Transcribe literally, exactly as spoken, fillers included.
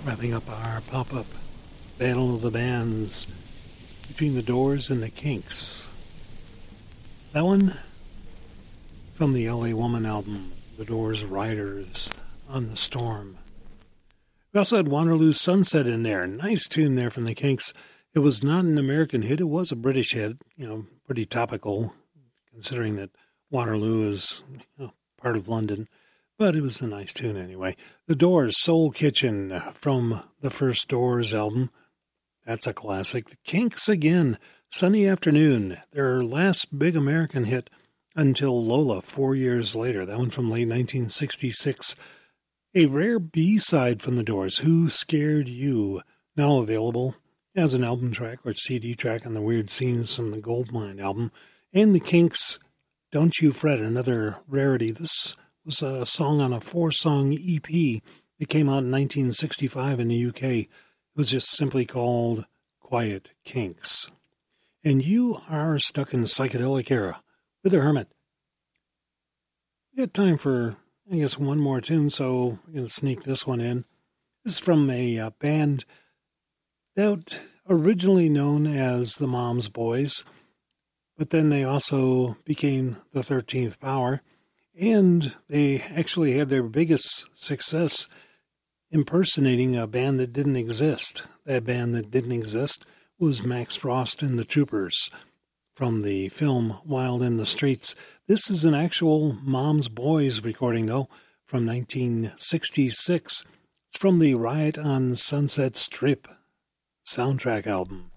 wrapping up our pop-up Battle of the Bands between the Doors and the Kinks. That one from the L A Woman album, The Doors' Riders on the Storm. We also had Waterloo Sunset in there. Nice tune there from the Kinks. It was not an American hit. It was a British hit, you know, pretty topical, considering that Waterloo is, you know, part of London. But it was a nice tune anyway. The Doors, Soul Kitchen from the first Doors album. That's a classic. The Kinks again, Sunny Afternoon, their last big American hit until Lola four years later. That one from late nineteen sixty-six. A rare B-side from the Doors, Who Scared You, now available as an album track or C D track on the Weird Scenes from the Goldmine album. And the Kinks, Don't You Fret, another rarity. This was a song on a four-song E P that came out in nineteen sixty-five in the U K. It was just simply called Quiet Kinks. And you are stuck in the psychedelic era with the Hermit. We got time for, I guess, one more tune, so I'm going to sneak this one in. This is from a uh, band that originally known as the Mom's Boys, but then they also became the thirteenth Power, and they actually had their biggest success impersonating a band that didn't exist. That band that didn't exist was Max Frost and the Troopers from the film Wild in the Streets. This is an actual Mom's Boys recording, though, from nineteen sixty-six. It's from the Riot on Sunset Strip soundtrack album.